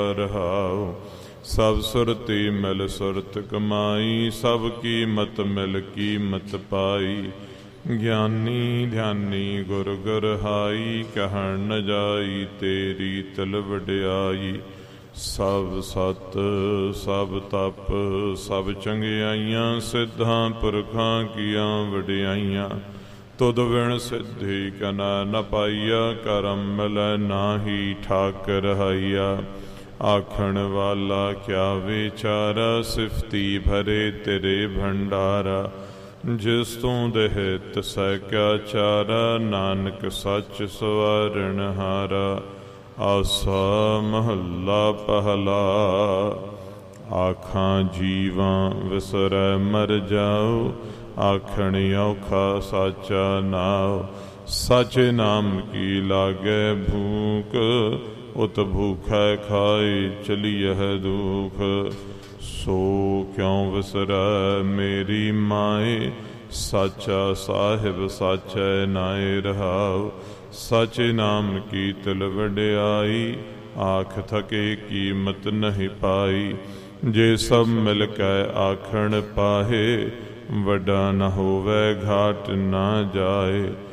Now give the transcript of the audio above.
ਰਹਾਉ। ਸਭ ਸੁਰਤੀ ਮਿਲ ਸੁਰਤ ਕਮਾਈ, ਸਭ ਕੀਮਤ ਮਿਲ ਕੀਮਤ ਪਾਈ। ਗਿਆਨੀ ਧਿਆਨੀ ਗੁਰ ਗੁਰਹਾਈ, ਕਹਿਣ ਨ ਜਾਈ ਤੇਰੀ ਤਿਲ ਵਡਿਆਈ। ਸਭ ਸਤ ਸਭ ਤਪ ਸਭ ਚੰਗਿਆਈਆਂ, ਸਿੱਧਾਂ ਪੁਰਖਾਂ ਕੀਆਂ ਵਡਿਆਈਆਂ। ਤੁਧ ਵਿਣ ਸਿੱਧੀ ਕਨਾ ਨ ਪਾਈਆ, ਕਰਮ ਮਿਲੈ ਨਾਹੀ ਠਾਕੁਰ ਰਹਾਈਆ। ਆਖਣ ਵਾਲਾ ਕਿਆ ਵਿਚਾਰਾ, ਸਿਫਤੀ ਭਰੇ ਤੇਰੇ ਭੰਡਾਰਾ। ਜਿਸ ਤੂੰ ਦੇਹ ਤਿਸੈ ਕਿਆ ਚਾਰਾ, ਨਾਨਕ ਸੱਚ ਸਵਾਰਣ ਹਾਰਾ। ਆਸਾ ਮਹੱਲਾ ਪਹਿਲਾ। ਆਖਾਂ ਜੀਵਾਂ ਵਿਸਰੈ ਮਰ ਜਾਉ, ਆਖਣ ਔਖਾ ਸਾਚਾ ਨਾਉ। ਸਾਚੇ ਨਾਮ ਕੀ ਲਾਗੈ ਭੂਖ, ਉਤ ਭੂਖੈ ਖਾਏ ਚਲੀਐ ਦੁਖ। ਸੋ ਕਿਉ ਵਿਸਰੈ ਮੇਰੀ ਮਾਏ, ਸਾਚਾ ਸਾਹਿਬ ਸਾਚੈ ਨਾਏ ਰਹਾਉ। ਸਾਚੇ ਨਾਮ ਕੀ ਤਿਲ ਵਡਿਆਈ, ਆਖ ਥਕੇ ਕੀਮਤ ਨਹੀਂ ਪਾਈ। ਜੇ ਸਭ ਮਿਲ ਕੇ ਆਖਣ ਪਾਹੇ, ਵੱਡਾ ਨ ਹੋਵੇ ਘਾਟ ਨਾ ਜਾਏ।